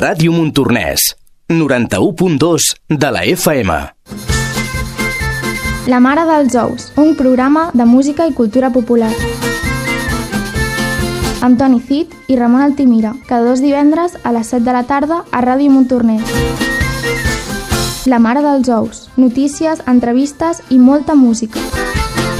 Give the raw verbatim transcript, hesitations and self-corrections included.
Ràdio Montornès, noranta-u punt dos de la F M. La Mare dels Ous, un programa de música i cultura popular. Amb Toni Cid i Ramon Altimira, cada dos divendres a les set de la tarda a Ràdio Montornès. La Mare dels Ous, notícies, entrevistes i molta música.